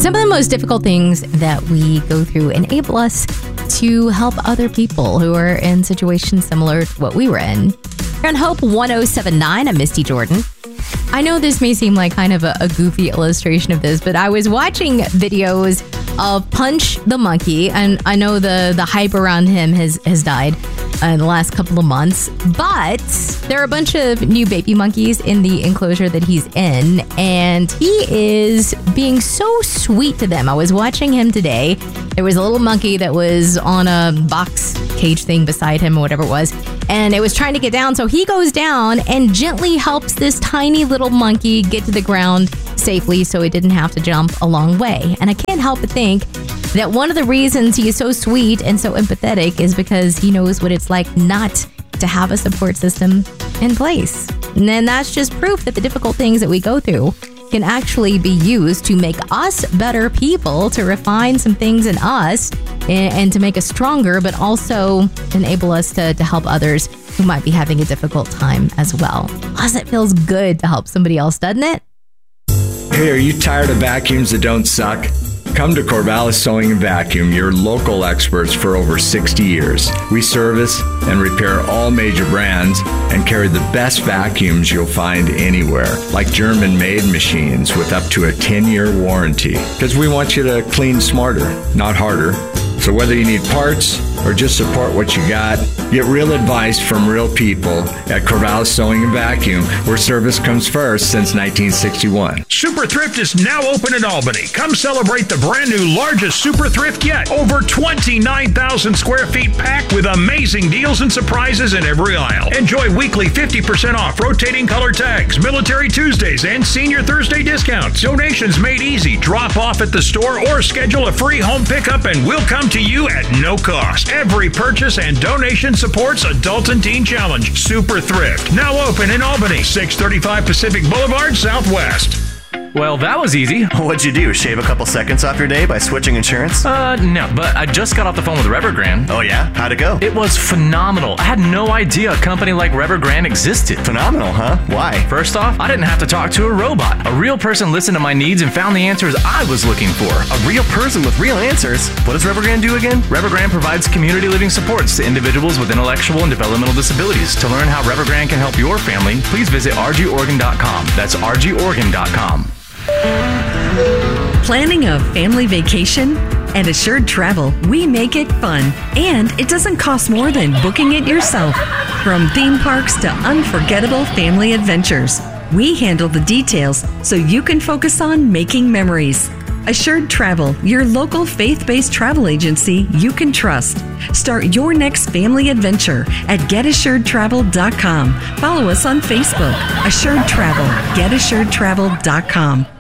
Some of the most difficult things that we go through enable us to help other people who are in situations similar to what we were in. Here on Hope 1079, I'm Misty Jordan. I know this may seem like kind of a goofy illustration of this, but I was watching videos of Punch the monkey, and I know the hype around him has died in the last couple of months, but there are a bunch of new baby monkeys in the enclosure that he's in, and he is being so sweet to them. I was watching him today. There was a little monkey that was on a box cage thing beside him or whatever it was, and it was trying to get down, so he goes down and gently helps this tiny little monkey get to the ground safely so it didn't have to jump a long way. And I can't help but think that one of the reasons he is so sweet and so empathetic is because he knows what it's like not to have a support system in place. And then that's just proof that the difficult things that we go through can actually be used to make us better people, to refine some things in us and to make us stronger, but also enable us to help others who might be having a difficult time as well. Plus, it feels good to help somebody else, doesn't it? Hey, are you tired of vacuums that don't suck? Come to Corvallis Sewing and Vacuum, your local experts for over 60 years. We service and repair all major brands and carry the best vacuums you'll find anywhere, like German-made machines with up to a 10-year warranty. Because we want you to clean smarter, not harder. So whether you need parts or just support what you got, get real advice from real people at Corvallis Sewing and Vacuum, where service comes first since 1961. Super Thrift is now open in Albany. Come celebrate the brand new largest Super Thrift yet. Over 29,000 square feet packed with amazing deals and surprises in every aisle. Enjoy weekly 50% off rotating color tags, Military Tuesdays, and Senior Thursday discounts. Donations made easy. Drop off at the store or schedule a free home pickup and we'll come to you at no cost. Every purchase and donation supports Adult and Teen Challenge. Super Thrift, now open in Albany, 635 Pacific Boulevard, Southwest. Well, that was easy. What'd you do? Shave a couple seconds off your day by switching insurance? No, but I just got off the phone with Evergrande. Oh yeah? How'd it go? It was phenomenal. I had no idea a company like Evergrande existed. Phenomenal, huh? Why? First off, I didn't have to talk to a robot. A real person listened to my needs and found the answers I was looking for. A real person with real answers? What does Evergrande do again? Evergrande provides community living supports to individuals with intellectual and developmental disabilities. To learn how Evergrande can help your family, please visit rgorgan.com. That's rgorgan.com. Planning a family vacation? At Assured Travel, we make it fun, and it doesn't cost more than booking it yourself. From theme parks to unforgettable family adventures, we handle the details so you can focus on making memories. Assured Travel, your local faith-based travel agency you can trust. Start your next family adventure at getassuredtravel.com. Follow us on Facebook. Assured Travel, getassuredtravel.com.